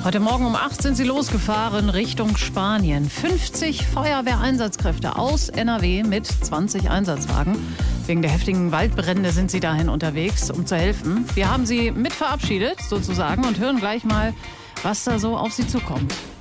Heute Morgen um 8 sind sie losgefahren Richtung Spanien. 50 Feuerwehreinsatzkräfte aus NRW mit 20 Einsatzwagen. Wegen der heftigen Waldbrände sind sie dahin unterwegs, um zu helfen. Wir haben sie mit verabschiedet sozusagen und hören gleich mal, was da so auf sie zukommt.